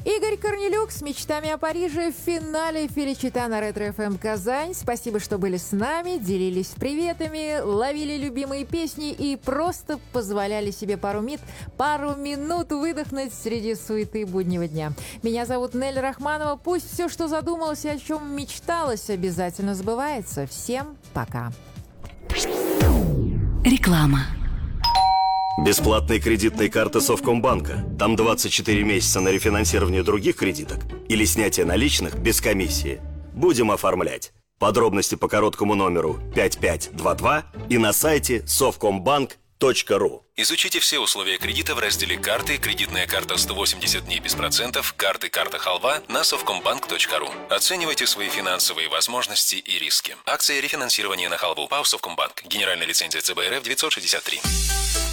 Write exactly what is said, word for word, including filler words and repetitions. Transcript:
Игорь Корнелюк с мечтами о Париже в финале Феличита на Ретро эф эм Казань. Спасибо, что были с нами, делились приветами, ловили любимые песни и просто позволяли себе пару, мит, пару минут выдохнуть среди суеты буднего дня. Меня зовут Нелли Рахманова. Пусть все, что задумалось и о чем мечталось, обязательно сбывается. Всем пока. Реклама. Бесплатные кредитные карты Совкомбанка. Там двадцать четыре месяца на рефинансирование других кредиток или снятие наличных без комиссии. Будем оформлять. Подробности по короткому номеру пять пять два два и на сайте совкомбанк точка ру. Изучите все условия кредита в разделе «Карты», кредитная карта сто восемьдесят дней без процентов, карты, карта халва на совкомбанк точка ру. Оценивайте свои финансовые возможности и риски. Акция рефинансирования на халву ПАО Совкомбанк. Генеральная лицензия ЦБ РФ девятьсот шестьдесят три.